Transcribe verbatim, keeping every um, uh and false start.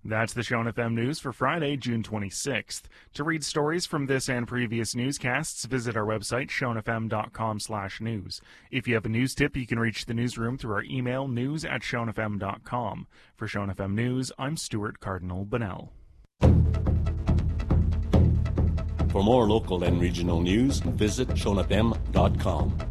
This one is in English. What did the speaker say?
That's the Shone F M News for Friday, June twenty-sixth. To read stories from this and previous newscasts, visit our website, shone f m dot com slash news. If you have a news tip, you can reach the newsroom through our email, news at shone f m dot com. For Shone F M News, I'm Stuart Cardinal Bunnell. For more local and regional news, visit shone f m dot com.